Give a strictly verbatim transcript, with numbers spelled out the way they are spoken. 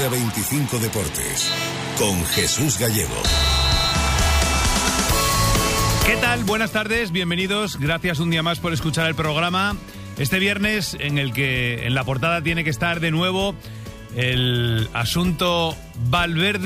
Ultra veinticinco Deportes, con Jesús Gallego. ¿Qué tal? Buenas tardes, bienvenidos. Gracias un día más por escuchar el programa. Este viernes en el que en la portada tiene que estar de nuevo el asunto Valverde